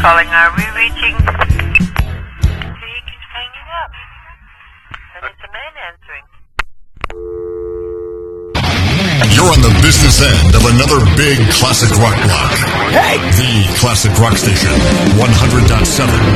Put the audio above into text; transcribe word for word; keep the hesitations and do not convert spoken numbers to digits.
calling. Are we reaching? He keeps hanging up. And it's a man answering. You're on the business end of another big classic rock block. Hey! The Classic Rock Station, one hundred point seven